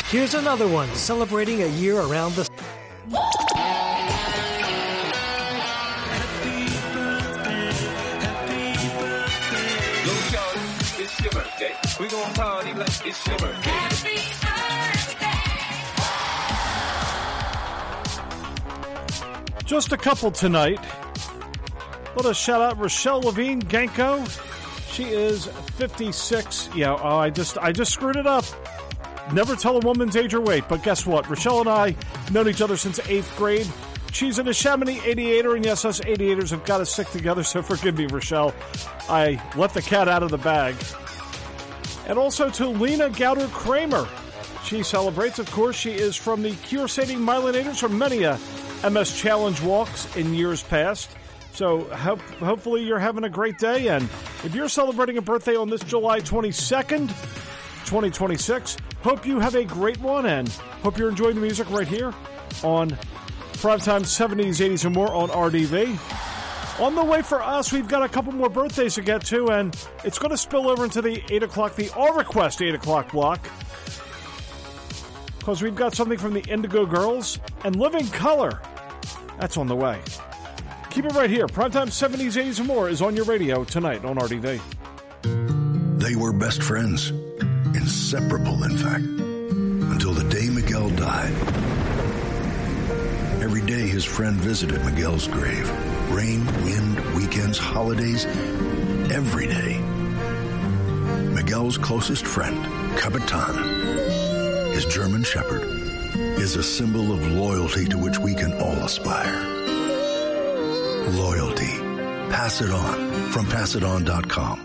Here's another one celebrating a year around the... It's your birthday. We gon' party like it's your birthday. Happy birthday. Just a couple tonight. Let us shout out Rochelle Levine Ganko. She is 56. Yeah, I just screwed it up. Never tell a woman's age or weight, but guess what? Rochelle and I known each other since 8th grade. She's an Neshaminy 88er, and yes, us 88ers have got to stick together, so forgive me, Rochelle. I let the cat out of the bag. And also to Lena Gowder Kramer. She celebrates, of course. She is from the Cure Sadie Myelinators from many MS Challenge walks in years past. So hopefully you're having a great day. And if you're celebrating a birthday on this July 22nd, 2026, hope you have a great one and hope you're enjoying the music right here on Primetime 70s, 80s, and more on RDV. On the way for us, we've got a couple more birthdays to get to, and it's going to spill over into the 8 o'clock, the All Request 8 o'clock block, because we've got something from the Indigo Girls and Living Color. That's on the way. Keep it right here. Primetime 70s, 80s, and more is on your radio tonight on RDV. They were best friends. Inseparable, in fact. Until the day Miguel died. Every day his friend visited Miguel's grave. Rain, wind, weekends, holidays. Every day. Miguel's closest friend, Capitan, his German Shepherd, is a symbol of loyalty to which we can all aspire. Loyalty. Pass it on from passiton.com.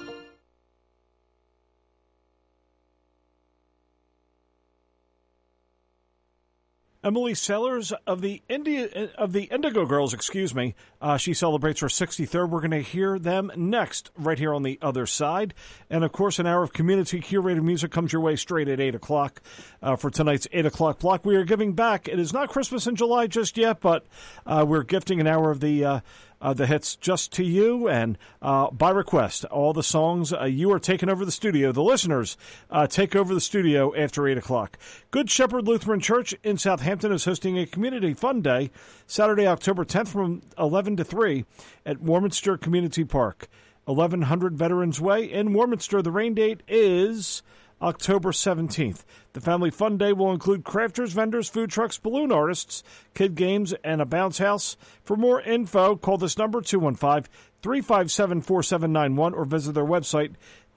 Emily Sellers of the Indigo Girls, she celebrates her 63rd. We're going to hear them next, right here on the other side. And, of course, an hour of community-curated music comes your way straight at 8 o'clock for tonight's 8 o'clock block. We are giving back. It is not Christmas in July just yet, but we're gifting an hour of the hits just to you, and by request, all the songs you are taking over the studio. The listeners take over the studio after 8 o'clock. Good Shepherd Lutheran Church in Southampton is hosting a Community Fun Day Saturday, October 10th from 11 to 3 at Warminster Community Park, 1100 Veterans Way in Warminster. The rain date is October 17th. The Family Fun Day will include crafters, vendors, food trucks, balloon artists, kid games, and a bounce house. For more info, call this number, 215-357-4791, or visit their website,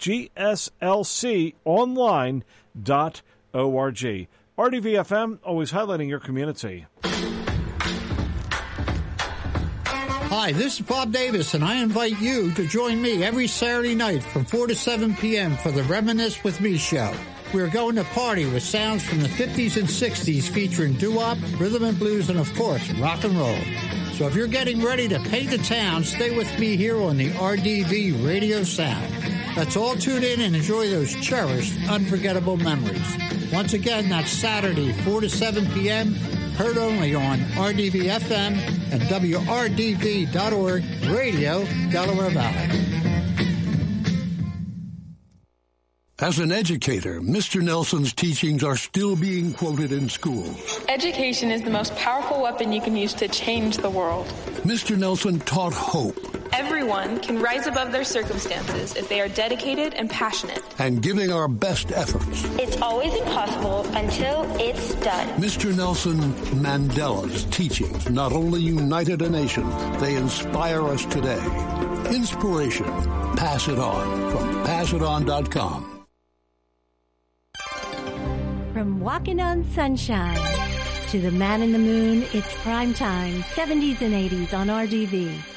gslconline.org. RDV-FM, always highlighting your community. Hi, this is Bob Davis, and I invite you to join me every Saturday night from 4 to 7 p.m. for the Reminisce with Me show. We're going to party with sounds from the 50s and 60s featuring doo-wop, rhythm and blues, and, of course, rock and roll. So if you're getting ready to paint the town, stay with me here on the RDV Radio Sound. Let's all tune in and enjoy those cherished, unforgettable memories. Once again, that's Saturday, 4 to 7 p.m., heard only on RDV-FM and WRDV.org Radio, Delaware Valley. As an educator, Mr. Nelson's teachings are still being quoted in schools. Education is the most powerful weapon you can use to change the world. Mr. Nelson taught hope. Everyone can rise above their circumstances if they are dedicated and passionate. And giving our best efforts. It's always impossible until it's done. Mr. Nelson Mandela's teachings not only united a nation, they inspire us today. Inspiration. Pass it on from passiton.com. From Walking on Sunshine to The Man in the Moon, it's prime time, 70s and 80s on RDV.